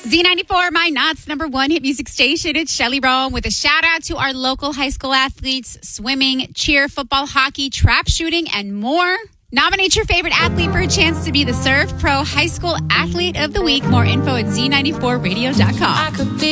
Z94, my Knots #1 hit music station. It's Shelly Rome with a shout out to our local high school athletes, swimming, cheer, football, hockey, trap shooting, and more. Nominate your favorite athlete for a chance to be the Serve Pro High School Athlete of the Week. More info at Z94radio.com.